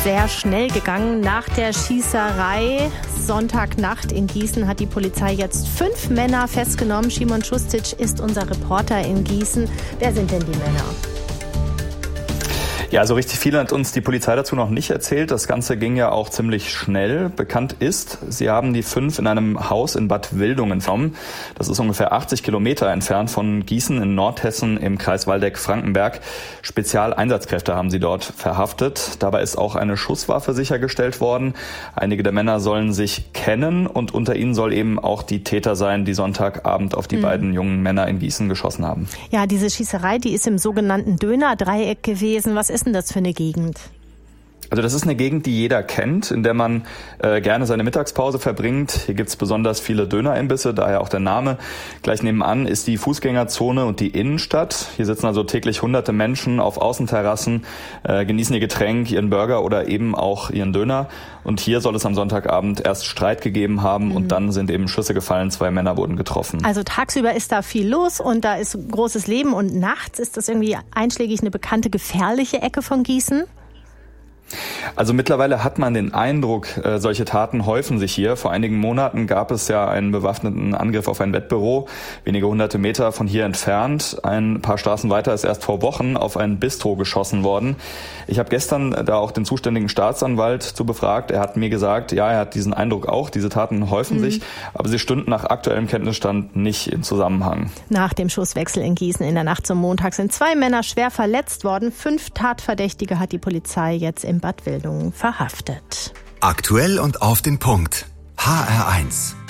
sehr schnell gegangen. Nach der Schießerei Sonntagnacht in Gießen hat die Polizei jetzt 5 Männer festgenommen. Szymon Šustic ist unser Reporter in Gießen. Wer sind denn die Männer? Ja, so richtig viel hat uns die Polizei dazu noch nicht erzählt. Das Ganze ging ja auch ziemlich schnell. Bekannt ist, sie haben die 5 in einem Haus in Bad Wildungen genommen. Das ist ungefähr 80 Kilometer entfernt von Gießen in Nordhessen im Kreis Waldeck-Frankenberg. Spezialeinsatzkräfte haben sie dort verhaftet. Dabei ist auch eine Schusswaffe sichergestellt worden. Einige der Männer sollen sich kennen und unter ihnen soll eben auch die Täter sein, die Sonntagabend auf die beiden jungen Männer in Gießen geschossen haben. Ja, diese Schießerei, die ist im sogenannten Dönerdreieck gewesen. Was ist denn das für eine Gegend? Also das ist eine Gegend, die jeder kennt, in der man gerne seine Mittagspause verbringt. Hier gibt's besonders viele Dönerimbisse, daher auch der Name. Gleich nebenan ist die Fußgängerzone und die Innenstadt. Hier sitzen also täglich hunderte Menschen auf Außenterrassen, genießen ihr Getränk, ihren Burger oder eben auch ihren Döner. Und hier soll es am Sonntagabend erst Streit gegeben haben und dann sind eben Schüsse gefallen, 2 Männer wurden getroffen. Also tagsüber ist da viel los und da ist großes Leben und nachts ist das irgendwie einschlägig eine bekannte gefährliche Ecke von Gießen? Also mittlerweile hat man den Eindruck, solche Taten häufen sich hier. Vor einigen Monaten gab es ja einen bewaffneten Angriff auf ein Wettbüro, wenige hunderte Meter von hier entfernt. Ein paar Straßen weiter ist erst vor Wochen auf ein Bistro geschossen worden. Ich habe gestern da auch den zuständigen Staatsanwalt zu befragt. Er hat mir gesagt, ja, er hat diesen Eindruck auch, diese Taten häufen sich, aber sie stünden nach aktuellem Kenntnisstand nicht in Zusammenhang. Nach dem Schusswechsel in Gießen in der Nacht zum Montag sind 2 Männer schwer verletzt worden. 5 Tatverdächtige hat die Polizei jetzt in Bad Wildungen verhaftet. Aktuell und auf den Punkt. HR1.